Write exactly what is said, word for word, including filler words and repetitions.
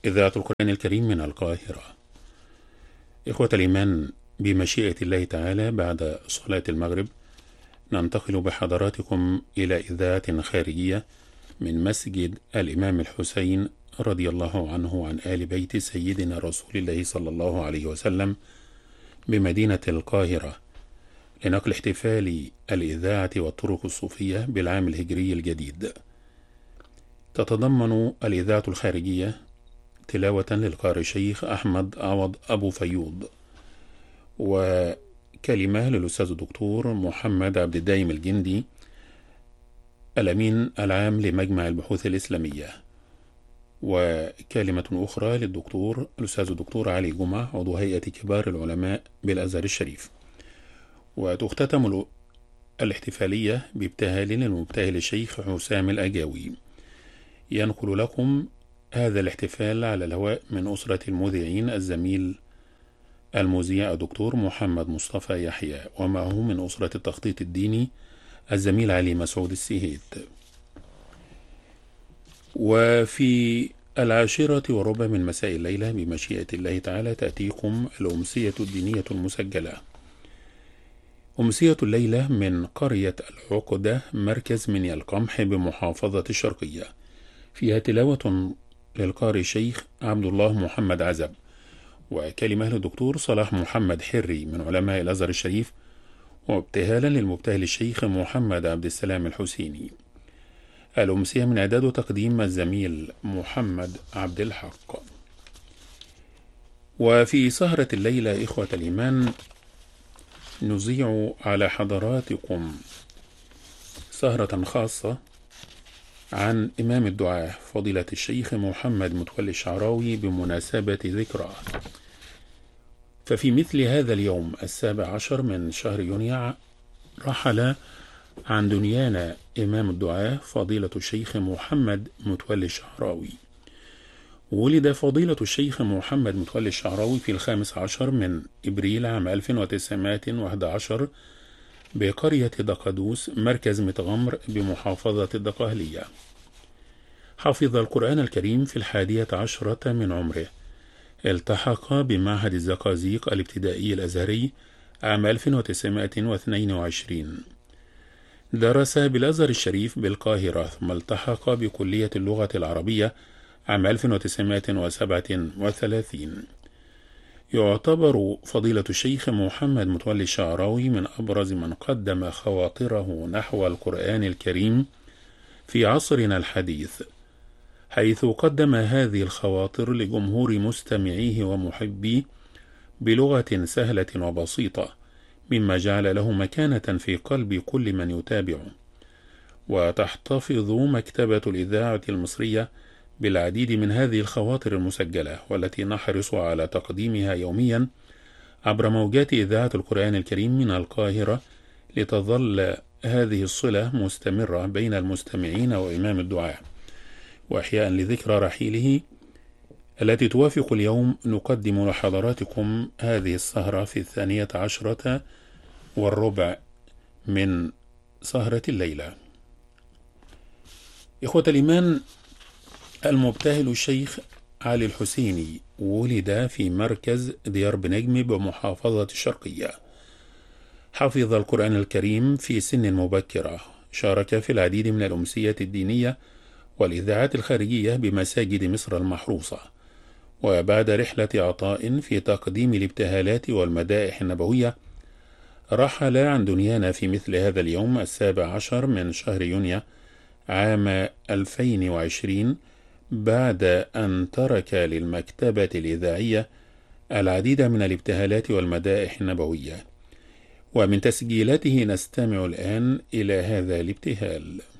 إذاعة القرآن الكريم من القاهرة. إخوة الإيمان، بمشيئة الله تعالى بعد صلاة المغرب ننتقل بحضراتكم إلى إذاعة خارجية من مسجد الإمام الحسين رضي الله عنه عن آل بيت سيدنا رسول الله صلى الله عليه وسلم بمدينة القاهرة، لنقل احتفال الإذاعة والطرق الصوفية بالعام الهجري الجديد. تتضمن الإذاعة الخارجية تلاوة للقارئ الشيخ أحمد عوض أبو فيوض، وكلمة للأستاذ الدكتور محمد عبد الدايم الجندي الأمين العام لمجمع البحوث الإسلامية، وكلمة أخرى للدكتور الأستاذ الدكتور علي جمعة عضو هيئة كبار العلماء بالأزهر الشريف. وتختتم الاحتفالية بابتهال للمبتهل الشيخ حسام الأجاوي. ينقل لكم هذا الاحتفال على الهواء من أسرة المذيعين الزميل المذيع الدكتور محمد مصطفى يحيى، ومعه من أسرة التخطيط الديني الزميل علي مسعود السهيد. وفي العاشرة وربع من مساء الليلة بمشيئة الله تعالى تأتيكم الأمسية الدينية المسجلة. أمسية الليلة من قرية العقدة مركز منيا القمح بمحافظة الشرقية، فيها تلاوة للقارئ الشيخ عبد الله محمد عزب، وكلمة للدكتور صلاح محمد حري من علماء الأزهر الشريف، وابتهالا للمبتهل الشيخ محمد عبد السلام الحسيني. الأمسية من إعداد وتقديم الزميل محمد عبد الحق. وفي سهرة الليلة إخوة الإيمان نذيع على حضراتكم سهرة خاصة عن إمام الدعاة فضيلة الشيخ محمد متولي الشعراوي بمناسبة ذكرى. ففي مثل هذا اليوم السابع عشر من شهر يونيو رحل عن دنيانا إمام الدعاة فضيلة الشيخ محمد متولي الشعراوي. ولد فضيلة الشيخ محمد متولي الشعراوي في الخامس عشر من إبريل عام ألف وتسعمائة وأحد عشر بقرية دقدوس مركز متغمر بمحافظة الدقهلية. حفظ القرآن الكريم في الحادية عشرة من عمره. التحق بمعهد الزقازيق الابتدائي الأزهري عام ألف وتسعمائة واثنين وعشرين. درس بالأزهر الشريف بالقاهرة، ثم التحق بكلية اللغة العربية عام ألف وتسعمائة وسبعة وثلاثين. يعتبر فضيلة الشيخ محمد متولي الشعراوي من أبرز من قدم خواطره نحو القرآن الكريم في عصرنا الحديث، حيث قدم هذه الخواطر لجمهور مستمعيه ومحبيه بلغة سهلة وبسيطة، مما جعل له مكانة في قلب كل من يتابعه. وتحتفظ مكتبة الإذاعة المصرية بالعديد من هذه الخواطر المسجلة، والتي نحرص على تقديمها يوميا عبر موجات إذاعة القرآن الكريم من القاهرة، لتظل هذه الصلة مستمرة بين المستمعين وإمام الدعاء. وإحياء لذكرى رحيله التي توافق اليوم، نقدم لحضراتكم هذه السهرة في الثانية عشرة والربع من سهرة الليلة. إخوة الإيمان، المبتهل الشيخ علي الحسيني ولد في مركز ديار بنجم بمحافظة الشرقية. حفظ القرآن الكريم في سن مبكرة. شارك في العديد من الأمسيات الدينية والإذاعات الخارجية بمساجد مصر المحروسة. وبعد رحلة عطاء في تقديم الابتهالات والمدائح النبوية، رحل عن دنيانا في مثل هذا اليوم السابع عشر من شهر يونيو عام ألفين وعشرين، بعد أن ترك للمكتبة الإذاعية العديد من الابتهالات والمدائح النبوية. ومن تسجيلاته نستمع الآن إلى هذا الابتهال.